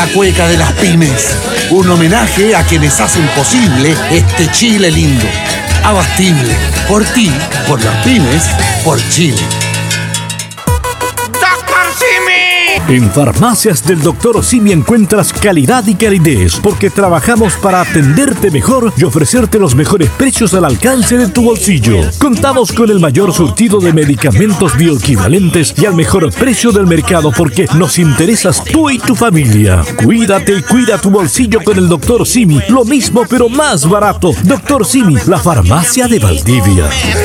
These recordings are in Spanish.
la cueca de las pymes. Un homenaje a quienes hacen posible este Chile lindo. Abastible. Por ti, por las pymes, por Chile. En Farmacias del Dr. Simi encuentras calidad y calidez, porque trabajamos para atenderte mejor y ofrecerte los mejores precios al alcance de tu bolsillo. Contamos con el mayor surtido de medicamentos bioequivalentes y al mejor precio del mercado, porque nos interesas tú y tu familia. Cuídate y cuida tu bolsillo con el Dr. Simi. Lo mismo pero más barato. Dr. Simi, la farmacia de Valdivia.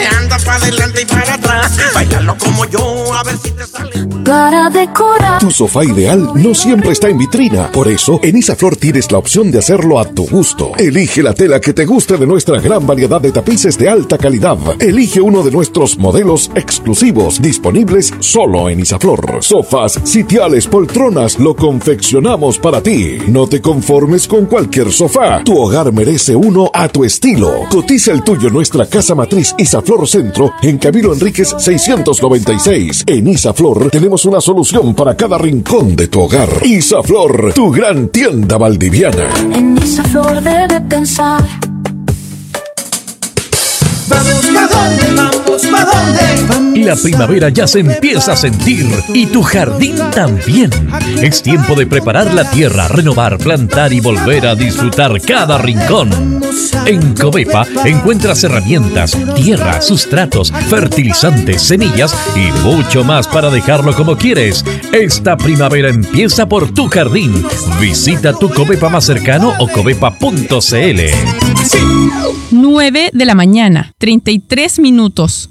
Para decorar. Tu sofá ideal no siempre está en vitrina. Por eso, en Isaflor tienes la opción de hacerlo a tu gusto. Elige la tela que te guste de nuestra gran variedad de tapices de alta calidad. Elige uno de nuestros modelos exclusivos, disponibles solo en Isaflor. Sofás, sitiales, poltronas, lo confeccionamos para ti. No te conformes con cualquier sofá. Tu hogar merece uno a tu estilo. Cotiza el tuyo en nuestra casa matriz Isaflor Centro, en Camilo Enríquez 696. En Isaflor tenemos una solución para cada rincón de tu hogar. Isaflor, tu gran tienda valdiviana. En Isaflor debe pensar. Vamos, ¿pa' dónde? Vamos, ¿pa' dónde? La primavera ya se empieza a sentir y tu jardín también. Es tiempo de preparar la tierra, renovar, plantar y volver a disfrutar cada rincón. En Covepa encuentras herramientas, tierra, sustratos, fertilizantes, semillas y mucho más para dejarlo como quieres. Esta primavera empieza por tu jardín. Visita tu Covepa más cercano o covepa.cl. 9 de la mañana, 33 minutos.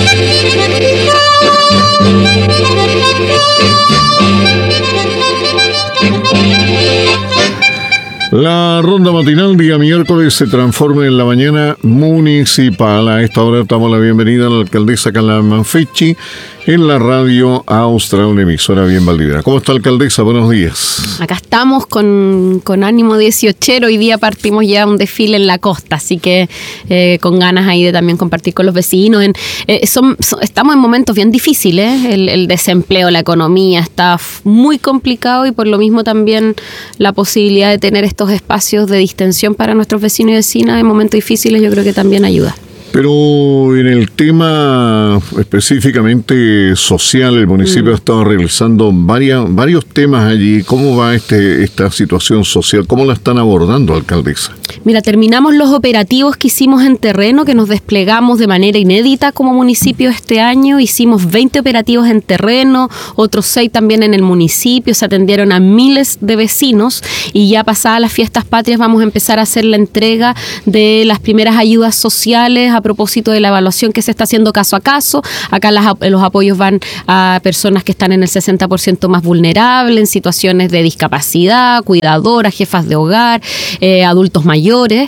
La ronda matinal día miércoles se transforma en la mañana municipal. A esta hora damos la bienvenida a la alcaldesa Carla Manfecci en la radio Austral, una emisora bien valdiviana. ¿Cómo está, alcaldesa? Buenos días. Acá estamos con ánimo 18. Hoy día partimos ya un desfile en la costa, así que con ganas ahí de también compartir con los vecinos. Estamos en momentos bien difíciles. El desempleo, la economía está muy complicado, y por lo mismo también la posibilidad de tener estos espacios de distensión para nuestros vecinos y vecinas en momentos difíciles yo creo que también ayuda. Pero en el tema específicamente social, el municipio ha estado realizando varios temas allí. ¿Cómo va esta situación social? ¿Cómo la están abordando, alcaldesa? Mira, terminamos los operativos que hicimos en terreno, que nos desplegamos de manera inédita como municipio este año. Hicimos 20 operativos en terreno, otros 6 también en el municipio. Se atendieron a miles de vecinos, y ya pasadas las fiestas patrias vamos a empezar a hacer la entrega de las primeras ayudas sociales a propósito de la evaluación que se está haciendo caso a caso. Acá los apoyos van a personas que están en el 60% más vulnerables, en situaciones de discapacidad, cuidadoras, jefas de hogar, adultos mayores,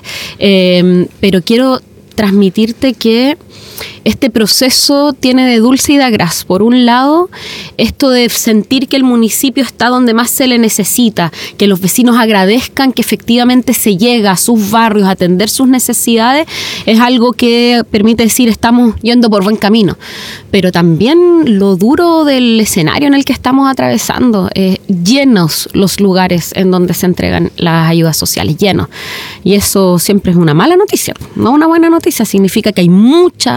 pero quiero transmitirte que este proceso tiene de dulce y de agraz. Por un lado, esto de sentir que el municipio está donde más se le necesita, que los vecinos agradezcan que efectivamente se llega a sus barrios a atender sus necesidades, es algo que permite decir estamos yendo por buen camino. Pero también lo duro del escenario en el que estamos atravesando, llenos los lugares en donde se entregan las ayudas sociales, llenos. Y eso siempre es una mala noticia, no una buena noticia. Significa que hay mucha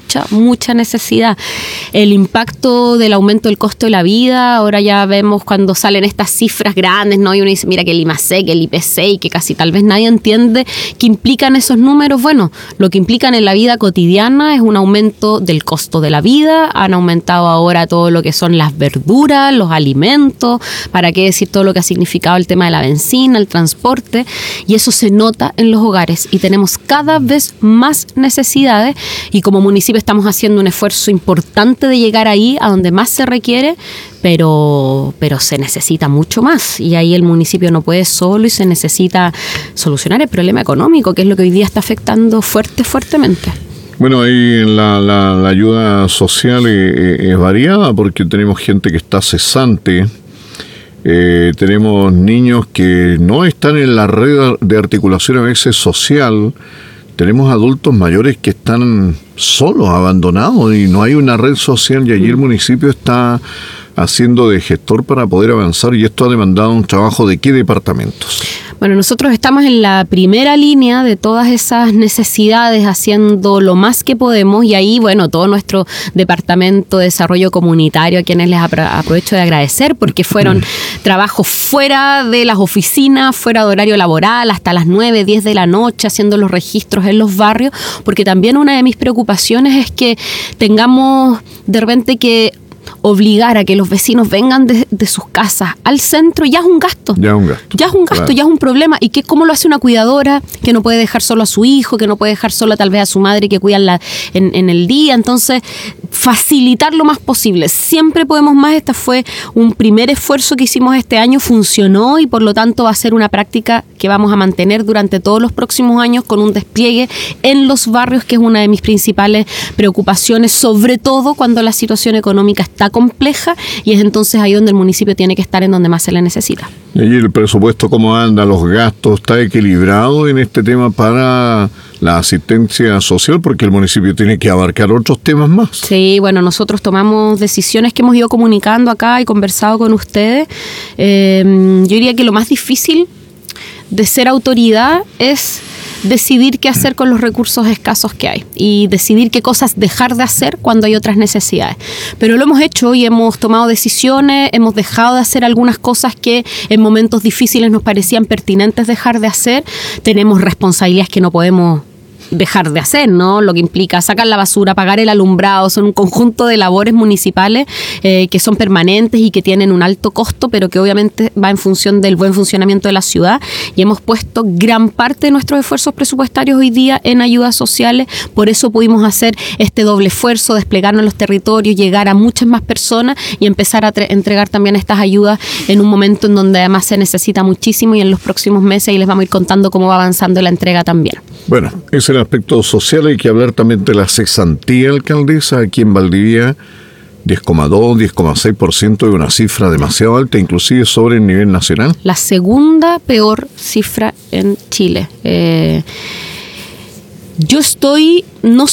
necesidad. El impacto del aumento del costo de la vida, ahora ya vemos cuando salen estas cifras grandes, ¿no? Y uno dice, mira que el IMASEC, que el IPC, y que casi tal vez nadie entiende qué implican esos números. Bueno, lo que implican en la vida cotidiana es un aumento del costo de la vida. Han aumentado ahora todo lo que son las verduras, los alimentos, para qué decir todo lo que ha significado el tema de la benzina, el transporte, y eso se nota en los hogares, y tenemos cada vez más necesidades, y como municipio estamos haciendo un esfuerzo importante de llegar ahí a donde más se requiere, pero se necesita mucho más, y ahí el municipio no puede solo, y se necesita solucionar el problema económico, que es lo que hoy día está afectando fuertemente. Bueno, ahí la ayuda social es variada, porque tenemos gente que está cesante, tenemos niños que no están en la red de articulación a veces social, tenemos adultos mayores que están solos, abandonados, y no hay una red social, y allí el municipio está haciendo de gestor para poder avanzar, y esto ha demandado un trabajo de qué departamentos? Bueno, nosotros estamos en la primera línea de todas esas necesidades, haciendo lo más que podemos, y ahí, bueno, todo nuestro departamento de desarrollo comunitario, a quienes les aprovecho de agradecer, porque fueron trabajos fuera de las oficinas, fuera de horario laboral, hasta las 9, 10 de la noche, haciendo los registros en los barrios, porque también una de mis preocupaciones es que tengamos de repente que obligar a que los vecinos vengan de sus casas al centro ya es un gasto. Ya es un problema. ¿Y cómo lo hace una cuidadora que no puede dejar solo a su hijo, que no puede dejar solo tal vez a su madre que cuidan en el día? Entonces, facilitar lo más posible. Siempre podemos más. Este fue un primer esfuerzo que hicimos este año, funcionó, y por lo tanto va a ser una práctica que vamos a mantener durante todos los próximos años, con un despliegue en los barrios, que es una de mis principales preocupaciones, sobre todo cuando la situación económica está compleja, y es entonces ahí donde el municipio tiene que estar, en donde más se le necesita. ¿Y el presupuesto cómo anda? ¿Los gastos? ¿Está equilibrado en este tema para la asistencia social? Porque el municipio tiene que abarcar otros temas más. Sí, bueno, nosotros tomamos decisiones que hemos ido comunicando acá y conversado con ustedes. Yo diría que lo más difícil de ser autoridad es decidir qué hacer con los recursos escasos que hay y decidir qué cosas dejar de hacer cuando hay otras necesidades. Pero lo hemos hecho y hemos tomado decisiones, hemos dejado de hacer algunas cosas que en momentos difíciles nos parecían pertinentes dejar de hacer. Tenemos responsabilidades que no podemos dejar de hacer, ¿no? Lo que implica sacar la basura, pagar el alumbrado, son un conjunto de labores municipales que son permanentes y que tienen un alto costo, pero que obviamente va en función del buen funcionamiento de la ciudad, y hemos puesto gran parte de nuestros esfuerzos presupuestarios hoy día en ayudas sociales. Por eso pudimos hacer este doble esfuerzo, desplegarnos en los territorios, llegar a muchas más personas y empezar a entregar también estas ayudas en un momento en donde además se necesita muchísimo, y en los próximos meses ahí les vamos a ir contando cómo va avanzando la entrega también. Bueno, ese el aspecto social. Hay que hablar también de la cesantía, alcaldesa. Aquí en Valdivia, 10,2, 10,6% de una cifra demasiado alta, inclusive sobre el nivel nacional. La segunda peor cifra en Chile. Yo estoy no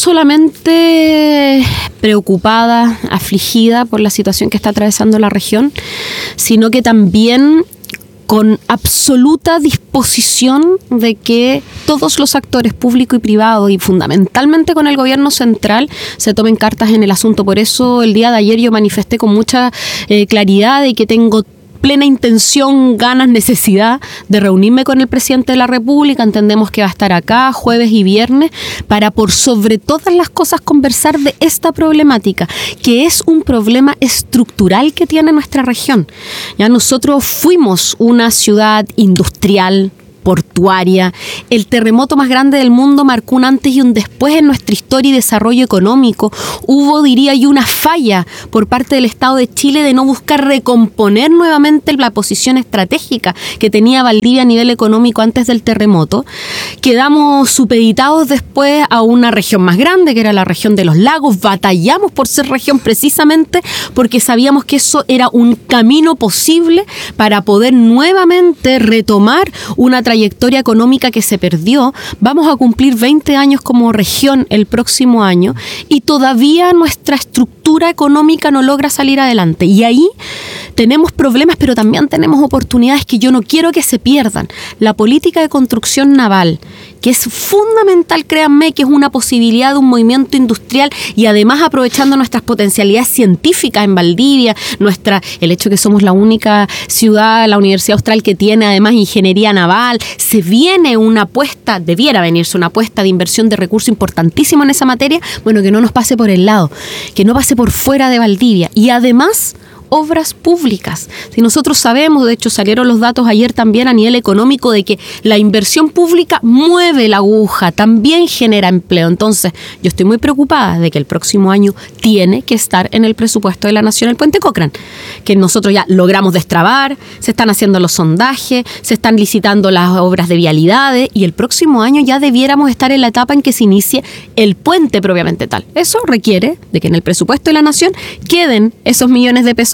solamente preocupada, afligida por la situación que está atravesando la región, sino que también con absoluta disposición de que todos los actores públicos y privados, y fundamentalmente con el gobierno central, se tomen cartas en el asunto. Por eso el día de ayer yo manifesté con mucha claridad de que tengo plena intención, ganas, necesidad de reunirme con el presidente de la República. Entendemos que va a estar acá jueves y viernes para, por sobre todas las cosas, conversar de esta problemática, que es un problema estructural que tiene nuestra región. Ya nosotros fuimos una ciudad industrial, portuaria. El terremoto más grande del mundo marcó un antes y un después en nuestra historia y desarrollo económico. Hubo, diría yo, una falla por parte del Estado de Chile de no buscar recomponer nuevamente la posición estratégica que tenía Valdivia a nivel económico antes del terremoto. Quedamos supeditados después a una región más grande, que era la región de los lagos. Batallamos por ser región precisamente porque sabíamos que eso era un camino posible para poder nuevamente retomar una trayectoria económica que se perdió. Vamos a cumplir 20 años como región el próximo año y todavía nuestra estructura económica no logra salir adelante. Y ahí tenemos problemas, pero también tenemos oportunidades que yo no quiero que se pierdan. La política de construcción naval, que es fundamental, créanme, que es una posibilidad de un movimiento industrial, y además aprovechando nuestras potencialidades científicas en Valdivia, el hecho que somos la única ciudad, la Universidad Austral, que tiene además ingeniería naval. Se viene debiera venirse una apuesta de inversión de recursos importantísimo en esa materia. Bueno, que no nos pase por el lado, que no pase por fuera de Valdivia. Y además, obras públicas. Si nosotros sabemos, de hecho salieron los datos ayer también a nivel económico, de que la inversión pública mueve la aguja, también genera empleo. Entonces, yo estoy muy preocupada de que el próximo año tiene que estar en el presupuesto de la Nación el Puente Cochrane, que nosotros ya logramos destrabar, se están haciendo los sondajes, se están licitando las obras de vialidades, y el próximo año ya debiéramos estar en la etapa en que se inicie el puente propiamente tal. Eso requiere de que en el presupuesto de la Nación queden esos millones de pesos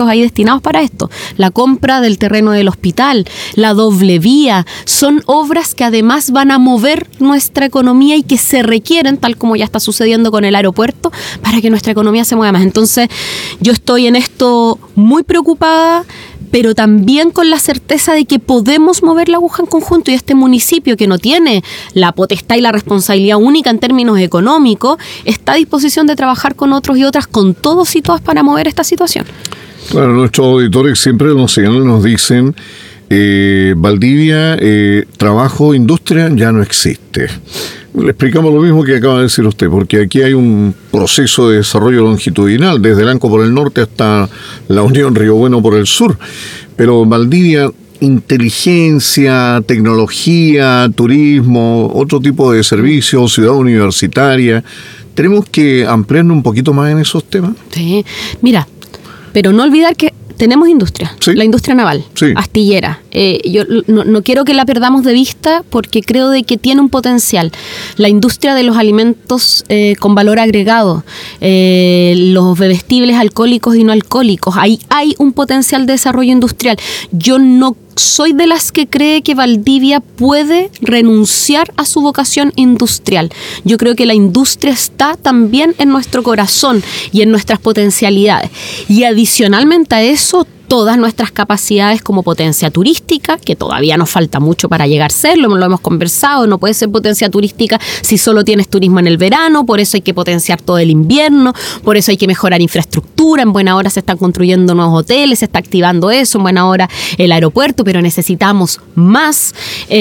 ahí destinados para esto. La compra del terreno del hospital, la doble vía, son obras que además van a mover nuestra economía y que se requieren, tal como ya está sucediendo con el aeropuerto, para que nuestra economía se mueva más. Entonces, yo estoy en esto muy preocupada, pero también con la certeza de que podemos mover la aguja en conjunto, y este municipio, que no tiene la potestad y la responsabilidad única en términos económicos, está a disposición de trabajar con otros y otras, con todos y todas, para mover esta situación. Claro, nuestros auditores siempre nos dicen, Valdivia, trabajo, industria, ya no existe. Le explicamos lo mismo que acaba de decir usted, porque aquí hay un proceso de desarrollo longitudinal, desde el Anco por el norte hasta la Unión Río Bueno por el sur. Pero Valdivia, inteligencia, tecnología, turismo, otro tipo de servicios, ciudad universitaria, tenemos que ampliarnos un poquito más en esos temas. Sí, mira, pero no olvidar que tenemos industria, sí, la industria naval, sí, astillera. Yo no quiero que la perdamos de vista, porque creo de que tiene un potencial. La industria de los alimentos con valor agregado, los bebestibles alcohólicos y no alcohólicos, ahí hay un potencial de desarrollo industrial. Yo no soy de las que cree que Valdivia puede renunciar a su vocación industrial. Yo creo que la industria está también en nuestro corazón y en nuestras potencialidades. Y adicionalmente a eso, todas nuestras capacidades como potencia turística, que todavía nos falta mucho para llegar a serlo, lo hemos conversado, no puede ser potencia turística si solo tienes turismo en el verano, por eso hay que potenciar todo el invierno, por eso hay que mejorar infraestructura, en buena hora se están construyendo nuevos hoteles, se está activando eso, en buena hora el aeropuerto, pero necesitamos más,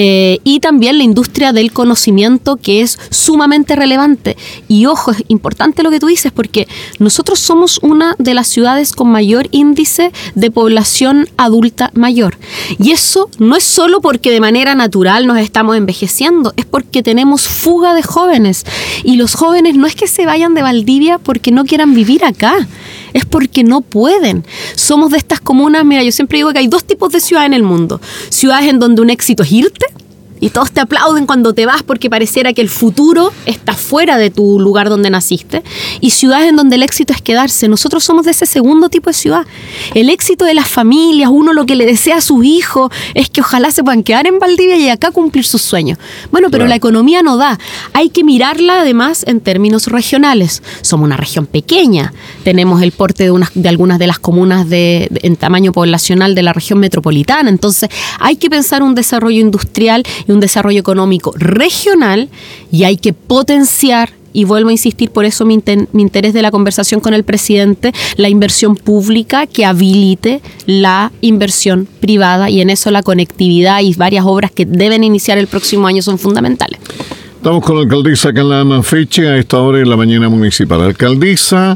y también la industria del conocimiento, que es sumamente relevante. Y ojo, es importante lo que tú dices, porque nosotros somos una de las ciudades con mayor índice de población adulta mayor. Y eso no es solo porque de manera natural nos estamos envejeciendo, es porque tenemos fuga de jóvenes. Y los jóvenes no es que se vayan de Valdivia porque no quieran vivir acá, es porque no pueden. Somos de estas comunas, mira, yo siempre digo que hay dos tipos de ciudades en el mundo. Ciudades en donde un éxito es irte, y todos te aplauden cuando te vas porque pareciera que el futuro está fuera de tu lugar donde naciste, y ciudades en donde el éxito es quedarse. Nosotros somos de ese segundo tipo de ciudad. El éxito de las familias, uno lo que le desea a sus hijos es que ojalá se puedan quedar en Valdivia y acá cumplir sus sueños. Bueno, pero claro, la economía no da. Hay que mirarla además en términos regionales. Somos una región pequeña, tenemos el porte de algunas de las comunas en tamaño poblacional de la región metropolitana, entonces hay que pensar un desarrollo industrial y un desarrollo económico regional, y hay que potenciar, y vuelvo a insistir, por eso mi interés de la conversación con el presidente, la inversión pública que habilite la inversión privada, y en eso la conectividad y varias obras que deben iniciar el próximo año son fundamentales. Estamos con la alcaldesa Carla Manfeche a esta hora en la mañana municipal. Alcaldesa,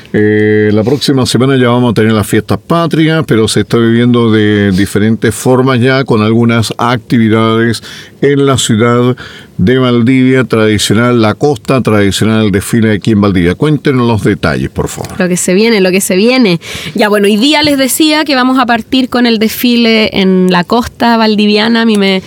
la próxima semana ya vamos a tener las fiestas patrias, pero se está viviendo de diferentes formas ya, con algunas actividades en la ciudad de Valdivia, tradicional, la costa, tradicional desfile aquí en Valdivia. Cuéntenos los detalles, por favor. Lo que se viene. Ya, bueno, hoy día les decía que vamos a partir con el desfile en la costa valdiviana. A mí me